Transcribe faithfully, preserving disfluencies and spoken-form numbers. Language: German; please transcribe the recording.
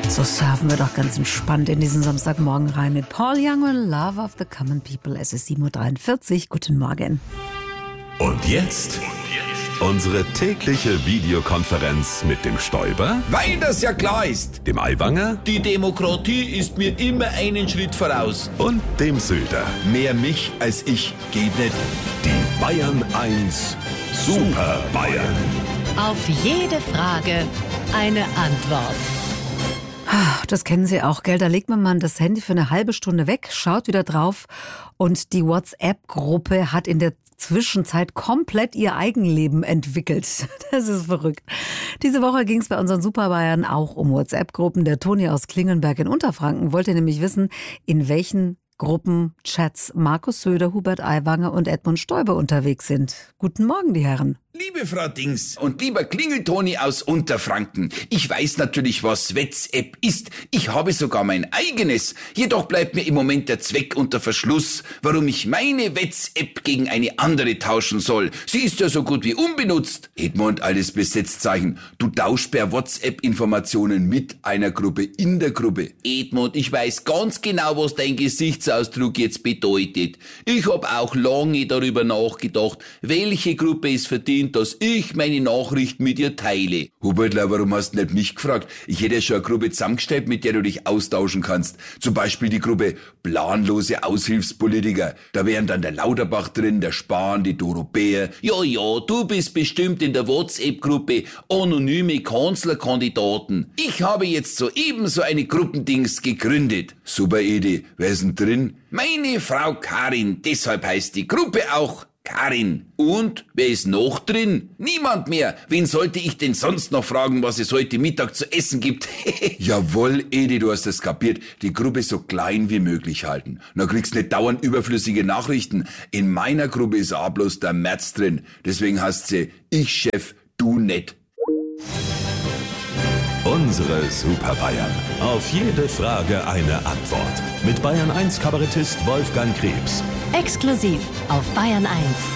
So surfen wir doch ganz entspannt in diesen Samstagmorgen rein mit Paul Young und Love of the Common People. Es ist sieben Uhr dreiundvierzig. Guten Morgen. Und jetzt unsere tägliche Videokonferenz mit dem Stoiber, weil das ja klar ist. dem Aiwanger Die Demokratie ist mir immer einen Schritt voraus. und dem Söder. Mehr mich als ich geht nicht. Die Bayern eins Super Bayern. Auf jede Frage eine Antwort. Das kennen Sie auch, gell? Da legt man mal das Handy für eine halbe Stunde weg, schaut wieder drauf und die WhatsApp-Gruppe hat in der Zwischenzeit komplett ihr Eigenleben entwickelt. Das ist verrückt. Diese Woche ging es bei unseren Superbayern auch um WhatsApp-Gruppen. Der Toni aus Klingenberg in Unterfranken wollte nämlich wissen, in welchen Gruppenchats Markus Söder, Hubert Aiwanger und Edmund Stoiber unterwegs sind. Guten Morgen, die Herren. Liebe Frau Dings und lieber Klingeltoni aus Unterfranken, ich weiß natürlich, was WhatsApp ist. Ich habe sogar mein eigenes. Jedoch bleibt mir im Moment der Zweck unter Verschluss, warum ich meine WhatsApp gegen eine andere tauschen soll. Sie ist ja so gut wie unbenutzt. Edmund, alles Besetzzeichen. Du tauschst per WhatsApp Informationen mit einer Gruppe in der Gruppe. Edmund, ich weiß ganz genau, was dein Gesichtsausdruck jetzt bedeutet. Ich habe auch lange darüber nachgedacht, welche Gruppe es verdient, dass ich meine Nachrichten mit ihr teile. Hubertler, warum hast du nicht mich gefragt? Ich hätte ja schon eine Gruppe zusammengestellt, mit der du dich austauschen kannst. Zum Beispiel die Gruppe planlose Aushilfspolitiker. Da wären dann der Lauterbach drin, der Spahn, die Doro Bär. Ja, ja, du bist bestimmt in der WhatsApp-Gruppe anonyme Kanzlerkandidaten. Ich habe jetzt soeben so eine Gruppendings gegründet. Super Idee. Wer ist denn drin? Meine Frau Karin. Deshalb heißt die Gruppe auch Karin. Und wer ist noch drin? Niemand mehr. Wen sollte ich denn sonst noch fragen, was es heute Mittag zu essen gibt? Jawohl, Edi, du hast es kapiert. Die Gruppe so klein wie möglich halten. Na, kriegst nicht dauernd überflüssige Nachrichten. In meiner Gruppe ist auch bloß der Merz drin. Deswegen heißt sie, ich Chef, du nicht. Unsere Super Bayern. Auf jede Frage eine Antwort. Mit Bayern eins Kabarettist Wolfgang Krebs. Exklusiv auf Bayern eins.